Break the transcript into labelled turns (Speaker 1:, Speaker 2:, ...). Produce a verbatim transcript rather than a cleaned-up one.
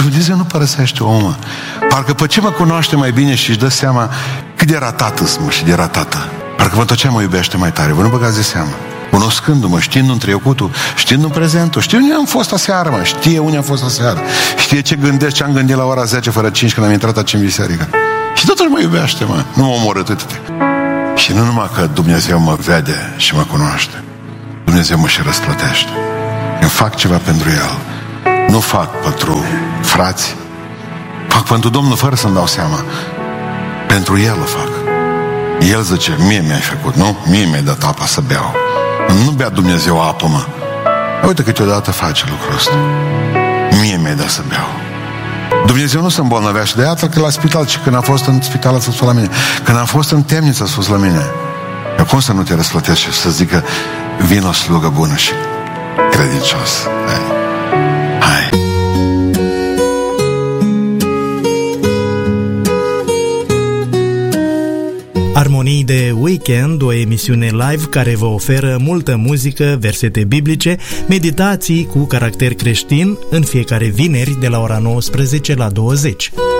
Speaker 1: Dumnezeu nu părăsește omul. Parcă pe ce mă cunoaște mai bine și își dă seama cât de ratat îs, mă, și de ratată. Parcă pe ce mă iubește mai tare. Vă nu băgați de seamă. Cunoscându-mă, știind-mi trecutul, știind-mi prezentul, știu unde am fost aseară, mă, știe unde am fost aseară, știe ce gândesc, ce am gândit la ora zece fără cinci când am intrat aici în biserică. Și totuși mă iubește, mă, nu mă omoră atât. Și nu numai că Dumnezeu mă vede și mă cunoaște, Dumnezeu mă și răsplătește. Îmi fac ceva pentru El. Nu fac pentru frați, fac pentru Domnul fără să-mi dau seama. Pentru El o fac. El zice, mie mi-ai făcut, nu? Mie mi-ai dat apa să beau. Nu bea Dumnezeu apă, mă. Uite câteodată face lucrul ăsta. Mie mi-ai dat să beau. Dumnezeu nu se îmbolnăvește. De iată că la spital, și când a fost în spital a spus la mine, când am fost în temniță a spus la mine, eu cum să nu te răsplătesc și să zică vin o slugă bună și credincios. Hai. Hai.
Speaker 2: Armonii de Weekend, o emisiune live care vă oferă multă muzică, versete biblice, meditații cu caracter creștin în fiecare vineri de la ora nouăsprezece la douăzeci.